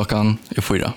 klockan är 4.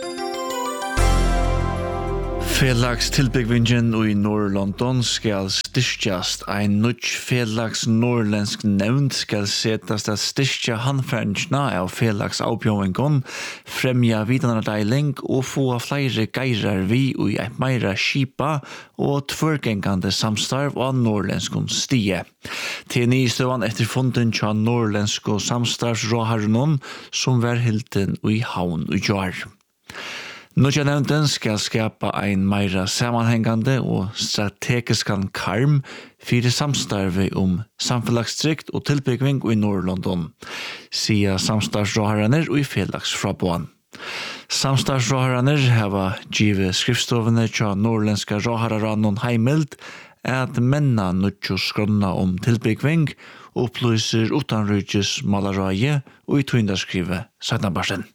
Felags tilbyggvingen i Nord-London skal styrkjast. Ein nudj felags norrländsk nevnd skal setast at styrkja handfrensjna av felags avbjøvingon, fremja vidanardeiling og få flere geirar vi i eit meira skipa og tvørgengande samstarv av norrländskon stie. Til nystøvan etter funden tja norrländsko samstarvsråharunon som var hilden i havn og jar. Nudja nevnden skal skapa ein meira samanhengande og strategiskan karm fyrir samstarvi samfellagstrykt og tilbyggving i Nord-London, sier samstarvsråharaner og i felagsfraboan. Samstarvsråharaner hava givet skriftstovene tja norrländska råharanon heimild at menna nudjo skronna tilbyggving og opplyser utanrydjes malaraje og i tvindarskrive Søtnabarsen.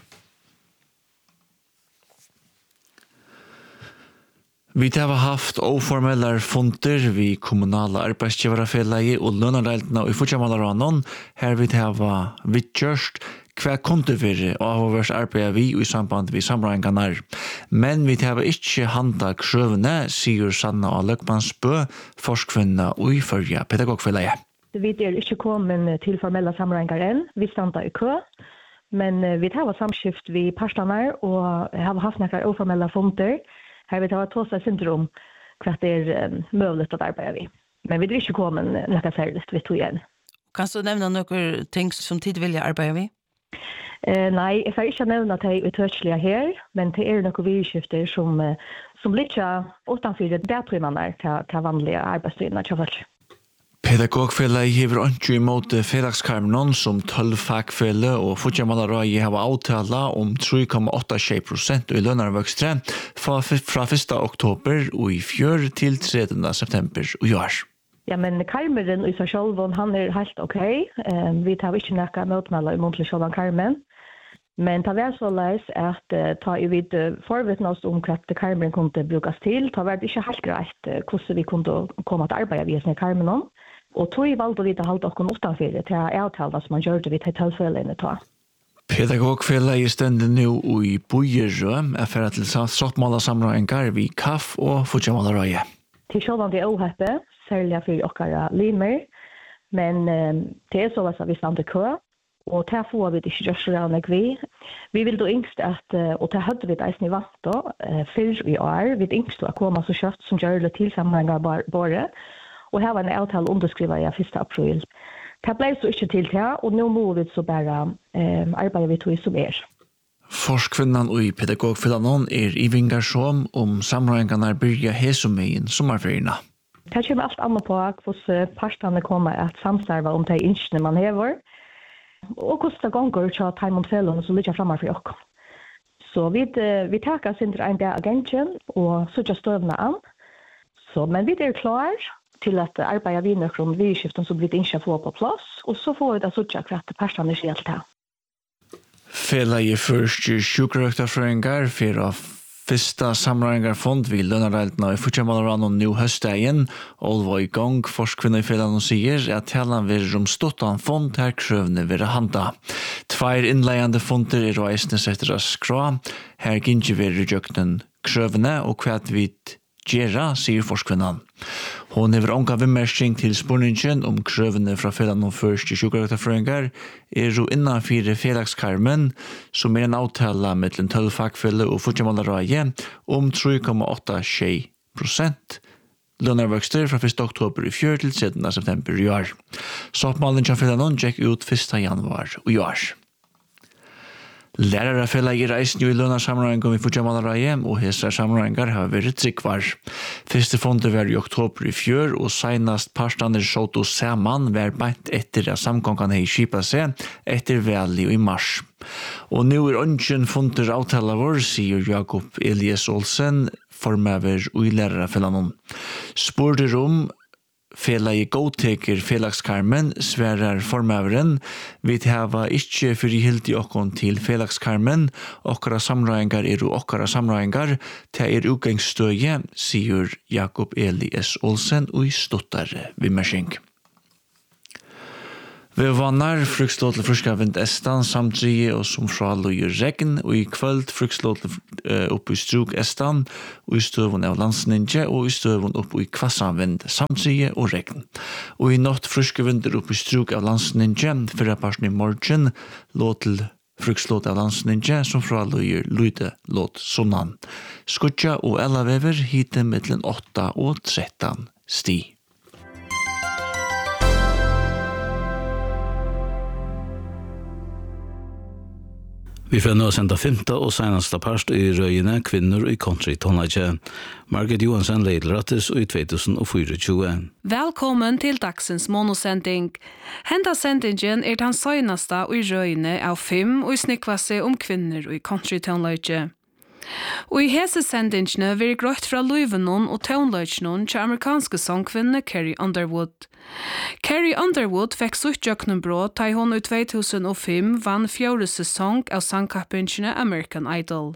Vi har haft oformella fonder vi kommunala arbeidsgivarafellegi og lønardeltene i Futsjamalaranon. Her vi har vidtjørst hva kontivere avhåverst arbeidet vi i samband vi samrøynganar. Men vi har ikke handa krøvene, sier Sanna A. Løkmansbø, forskvinna og i førja pedagogfellegi. Vi ikke kommet til formella samrøyngar enn. Vi standa i kø. Men vi har samskift vi parstanar og har haft nekar oformella fonder. Her vil ta tåsa syndrom hva det mulig at arbeide vi. Men vi vil ikke komme noe særlig vi tog igjen. Kan du nevne noen ting som tid vil jeg arbeide vi? Nei, jeg får ikke nevne at jeg er utørselig her, men det er noen virkskifter som blir ikke utenfor det til vanlige arbeidstøyene. Pedagogfellegi hever ikke imot felagskarmenon som 12 fagfelle og Futsjamalarøye har avtala 3,86% i lønarvøkstre fra 1. oktober og i fjør til 3. september og år. Ja, men karmeren i seg selv, han helt ok. Vi tar ikke noe møtmelder i muntlig selv karmen. Men det var så leis at ta i vid forvitne oss hva karmeren kunne brukes til. Det var ikke helt greit hvordan vi kunne komme til arbeid via sånne karmenon. Og tog valgte vi til å holde oss utenfor til avtalen som man gjør det vi til tilfellene ta. Pedagogfellegi stender nå i Bojerø, for til sattmåla samrøyngar vi kaff og Futsjamalarøye. Til sjåvan det er oheppe, særlig for okkara limer, men det så at vi stander kø, og til får vi ikke gjørsrønne vi. Vi vil da yngst at, og til høyde vi eisen i vant da, før i år, vi yngst å komme så kjøtt som gjør det til sammenhengar bare, og her var en avtale underskrivet i 1. april. Det ble så ikke til det, og nå må vi så bare arbeide vi til som Forskvinnan og pedagogfellanon i vingarsjåm samrøyngarna byrja hesumegin sommarferina. Det kommer alt annet på hvordan partene kommer at samstarve de innskjene man hever, og hvordan det gonger til at heim om fellene som ligger fremme for oss. Så vi takker sin til en dag agenten og sørger støvende an. Men vi klar til at arbeide vi nøkker virkskiften som blir ikke få på plass, og så får vi det sørger hva partene er helt til. Fellegi først sjukrøktarfrøyngar for å fyrsta samrøyngarfond vi lønardeltene i Futsjamalarøye nå høstdagen, og var i gang forskvinner i fellan sier at talan vil ståttan fond her krøvene vil handa. 2 innleiende fonder reisende setter av skra, her gynner vi rejøkten krøvene og hva vi gjera, sier forskvinnan. Hon hever ånga vimmersking til spurningen krøvene fra fellan først sjukrøktarfrøyngar jo innanfyr felagskarmen, som en avtala mellom 12 fagfelle og Futsjamalarøye 3,86%. Lønarvøkster fra 1. oktober i fjør til 3. september i år. Soppmalen til fellan gikk ut 1. januar i år. Lærarafellegi reisen i lønarsamrøyngar i Futsjamalarøye, og hesar samrøyngar har vært tryggvar. Første fondet var i oktober i fjør, og senast parstander sjått oss saman var beint etter at samkongan hei skipa seg etter veli i mars. Og nå ønsken fondet avtala vår, sier Jakob Elias Olsen, formaver og lærarafellanon. Spurter Fellegi godteker felagskarmen, sverar formaveren, vi hava ikkje fyrir hildi okkon til felagskarmen, okkara samrøyngar okkara samrøyngar, til utgangsstøye, sier Jakob Elias Olsen og i stottare vimmersing. Vi vannar frukslåt til friska vind estan samtlige og som fra løyer regn, og i kvöld frukslåt opp i struk estan, og i støvun av landsninje, og i støvun opp i kvassan vind samtlige og regn. Og i natt friske vinder opp i struk av landsninje, fyrre parten i morgen, låt til frukslåt av landsninje, som fra løyer lyde låt sunnan. Skutja og elavever hite mittlen 8 og 13 sti. Vi får nå senda 5. og seneste parst i røyene kvinner i country tonage. Margit Johansen leiderattes i 2024. Velkommen til dagsens monosending. Henda sendingen den seneste i røyene av 5 og snikvasse om kvinner i country tonage. Og i hese sendingene vil grått fra Løyvenon og tonlagenon til amerikanske sangkvinne Carrie Underwood. Carrie Underwood fikk sutt jøknenbrå da hun i 2005 vann 4. sesong av sangkappingene American Idol.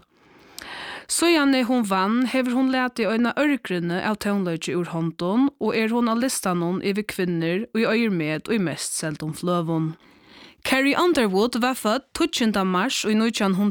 Så gjerne hun vann, hever hun lært i øyne ørgrunne av tonlage ur hånden, og hun av listanon over kvinner og i øyer med og i mest seldom fløvun. Carrie Underwood var født 12. mars i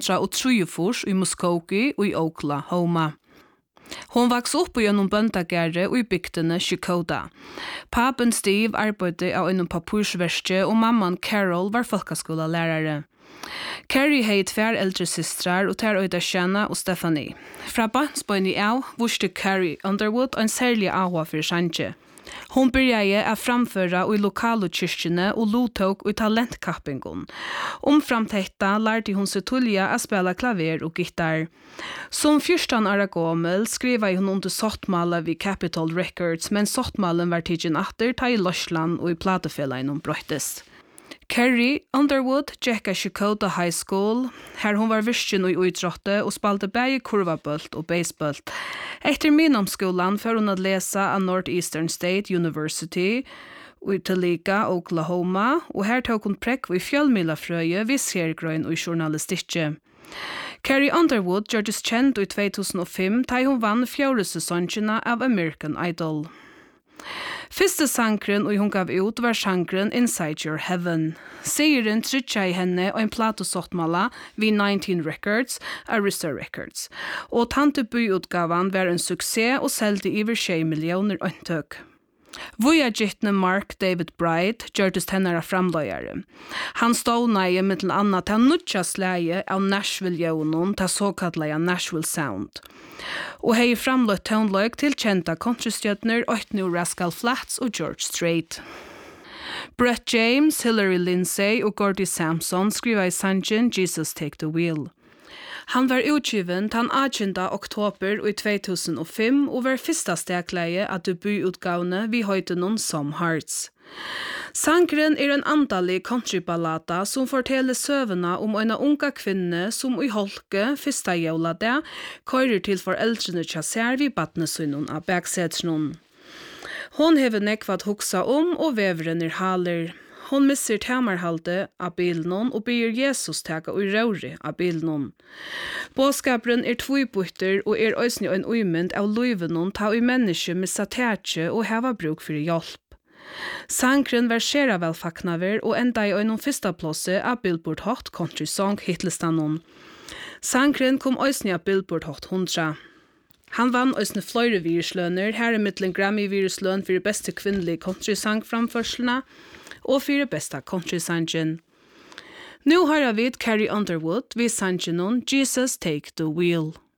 1903 i Muskogee og i Oklahoma. Hun vokste opp gjennom bøndagere og i bygdene Chicago. Papen Steve arbeidde av en papursverste og mamman Carol var folkeskolelærere. Carrie heit 4 eldre systrar og tar øyda Shanna og Stephanie. Fra barnsbøyne av vurste Carrie Underwood en særlig avhva for sanje. Hon började att framföra i lokala kyrkene och lotog i talentkappingen. Framtetta lärde hon sig tulja att spela klaver och gitarr. Som 14 år gammel skrev hon under sottmala vid Capitol Records, men sottmalen var tidsen atter ta i Lorsland och i platefällan bröttes. Carrie Underwood gikk Chicago High School, her hun var virken og utrotte og spalte begge kurvabølt og basebølt. Etter minomskolan får hun å lese av Northeastern State University i Topeka, Oklahoma, og her tok hun prekk i fjellmilafrøye ved seriegrøyn og journalistikke. Carrie Underwood gjørtes kjent i 2005 da hun vann 4. sesongene av American Idol. Første sangren og hun gav ut var sangren Inside Your Heaven. Seieren trykja i henne og en platosottmala vid 19 Records, Arista Records. Og tantebyutgavan var en suksess og selte iver 6 millioner øyntøk. Voja gittne Mark David Bright gjørtes hennara framløyare. Han stånade mittel anna til nutja slæge av Nashville-jøvnen til såkallega Nashville Sound. Og hei framløyt tonløyk til kjenta countrystjøtner Oitno Rascal Flatts og George Strait. Brett James, Hillary Lindsay og Gordy Sampson skriva i sangen Jesus Take the Wheel. Han var utgiven den 18. oktober i 2005 og var første stegleie av debututgavene vi høyte noen Some Hearts. Sangren en andalig countryballata som forteller søvende om en unga kvinne som i holke første jævla det kører til foreldrene tjasser vid badnesunnen av baksetsen. Hon hever nekvat huksa og veveren haler. Hon misser tamarhalde av bilen og ber Jesus taka ui rauri av bilen. Båskaperen tvøybytter og òsni en uimend av luivenon ta ui menneske missa tætje og heva bruk for hjelp. Sangren var skjera velfaknaver og enda i en fyrsta plåse av Billboard Hot Country Song hitlistanon. Sangren kom òsni av Billboard Hot 100. Han vann òsne fløyre virusløner, her mittlen Grammy-virusløn for beste kvinnelige country-sangframførslene, og for besta country-sangen. Nå har vi Carrie Underwood ved sangen on Jesus Take the Wheel.